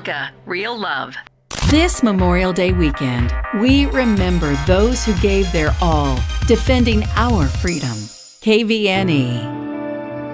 Blanca, real love. This Memorial Day weekend, we remember those who gave their all, defending our freedom. KVNE.